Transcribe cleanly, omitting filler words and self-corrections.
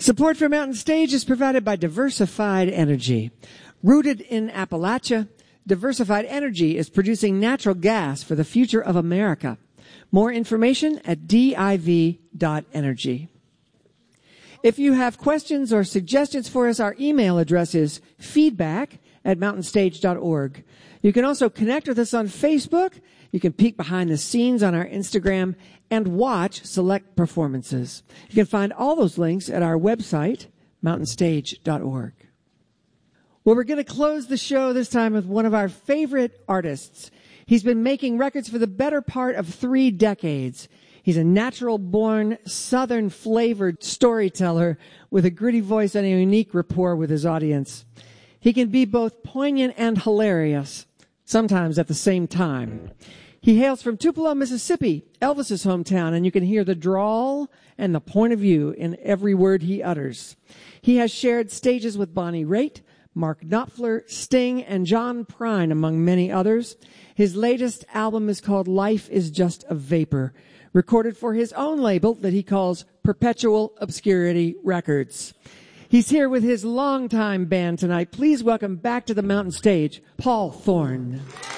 Support for Mountain Stage is provided by Diversified Energy. Rooted in Appalachia, Diversified Energy is producing natural gas for the future of America. More information at div.energy. If you have questions or suggestions for us, our email address is feedback@mountainstage.org. You can also connect with us on Facebook. You can peek behind the scenes on our Instagram and watch select performances. You can find all those links at our website, mountainstage.org. Well, we're going to close the show this time with one of our favorite artists. He's been making records for the better part of 3 decades. He's a natural-born, Southern-flavored storyteller with a gritty voice and a unique rapport with his audience. He can be both poignant and hilarious, sometimes at the same time. He hails from Tupelo, Mississippi, Elvis's hometown, and you can hear the drawl and the point of view in every word he utters. He has shared stages with Bonnie Raitt, Mark Knopfler, Sting, and John Prine, among many others. His latest album is called Life is Just a Vapor, recorded for his own label that he calls Perpetual Obscurity Records. He's here with his longtime band tonight. Please welcome back to the Mountain Stage, Paul Thorn.